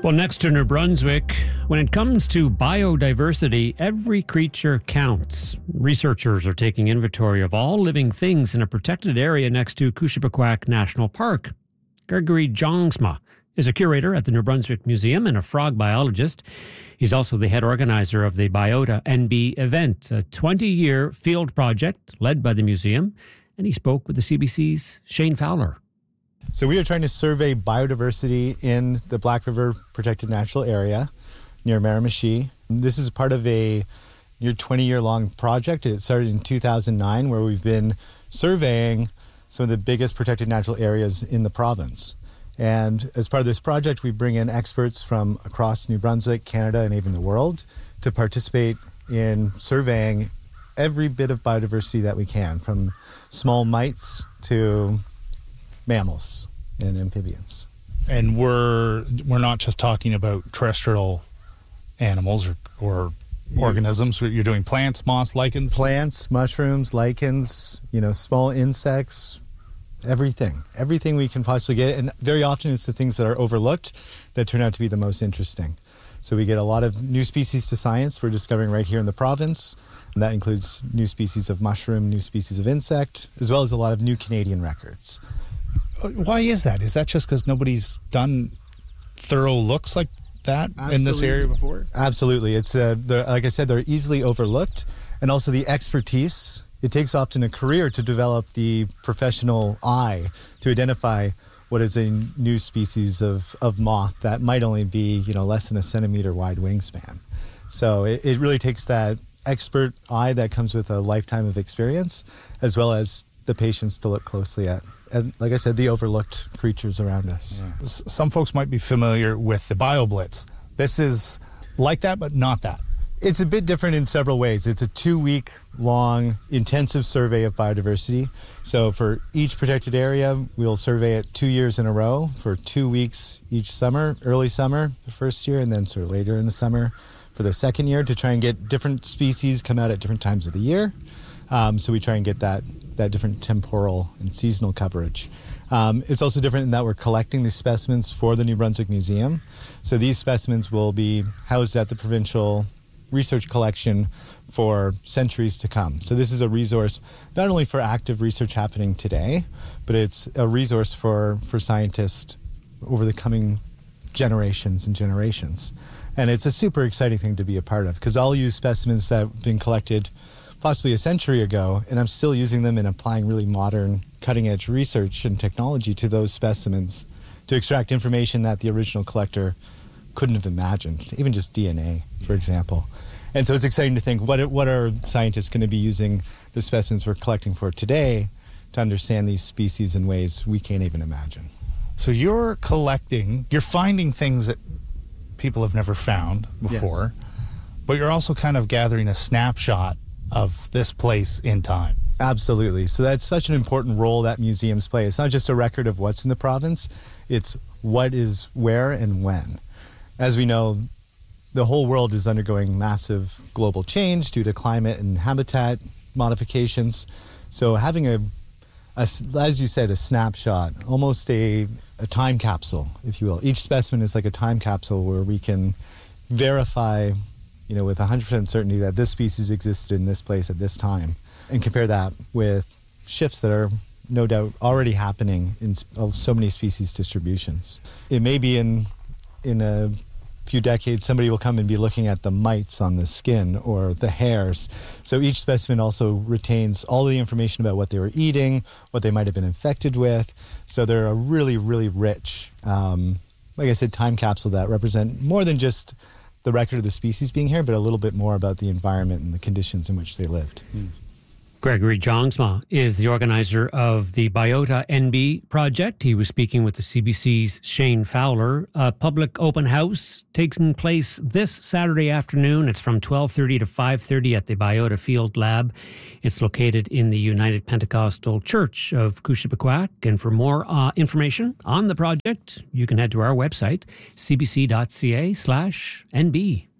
Well, next to New Brunswick, when it comes to biodiversity, every creature counts. Researchers are taking inventory of all living things in a protected area next to Kushabikwak National Park. Gregory Jongsma is a curator at the New Brunswick Museum and a frog biologist. He's also the head organizer of the Biota NB event, a 20-year field project led by the museum, and he spoke with the CBC's Shane Fowler. So we are trying to survey biodiversity in the Black River Protected Natural Area near Miramichi. This is part of a near 20-year-long project. It started in 2009, where we've been surveying some of the biggest protected natural areas in the province. And as part of this project, we bring in experts from across New Brunswick, Canada, and even the world to participate in surveying every bit of biodiversity that we can, from small mites to mammals and amphibians. And we're not just talking about terrestrial animals or organisms. You're doing plants, moss, lichens? Plants, mushrooms, lichens, small insects, everything we can possibly get. And very often it's the things that are overlooked that turn out to be the most interesting. So we get a lot of new species to science we're discovering right here in the province. And that includes new species of mushroom, new species of insect, as well as a lot of new Canadian records. Why is that? Is that just because nobody's done thorough looks like that in this area before? Absolutely. It's like I said, they're easily overlooked, and also the expertise. It takes often a career to develop the professional eye to identify what is a new species of moth that might only be less than a centimeter wide wingspan. So it really takes that expert eye that comes with a lifetime of experience, as well as the patience to look closely at. And like I said, the overlooked creatures around us. Yeah. Some folks might be familiar with the BioBlitz. This is like that, but not that. It's a bit different in several ways. It's a 2-week-long intensive survey of biodiversity. So for each protected area, we'll survey it 2 years in a row for 2 weeks each summer, early summer the first year, and then sort of later in the summer for the second year, to try and get different species come out at different times of the year. So we try and get that different temporal and seasonal coverage. It's also different in that we're collecting these specimens for the New Brunswick Museum. So these specimens will be housed at the provincial research collection for centuries to come. So this is a resource not only for active research happening today, but it's a resource for scientists over the coming generations and generations. And it's a super exciting thing to be a part of, because I'll use specimens that have been collected possibly a century ago, and I'm still using them and applying really modern, cutting-edge research and technology to those specimens to extract information that the original collector couldn't have imagined, even just DNA, for example. And so it's exciting to think, what are scientists going to be using the specimens we're collecting for today to understand these species in ways we can't even imagine. So you're finding things that people have never found before, yes, but you're also kind of gathering a snapshot of this place in time. Absolutely. So that's such an important role that museums play. It's not just a record of what's in the province, it's what is where and when. As we know, the whole world is undergoing massive global change due to climate and habitat modifications. So having as you said, a snapshot, almost a time capsule, if you will. Each specimen is like a time capsule where we can verify with 100% certainty that this species existed in this place at this time, and compare that with shifts that are no doubt already happening in so many species distributions. It may be in a few decades, somebody will come and be looking at the mites on the skin or the hairs. So each specimen also retains all the information about what they were eating, what they might have been infected with. So they're a really, really rich, like I said, time capsule that represent more than just the record of the species being here, but a little bit more about the environment and the conditions in which they lived. Gregory Jongsma is the organizer of the Biota NB project. He was speaking with the CBC's Shane Fowler. A public open house taking place this Saturday afternoon. It's from 12:30 to 5:30 at the Biota Field Lab. It's located in the United Pentecostal Church of Kushabikwak. And for more information on the project, you can head to our website, cbc.ca/NB.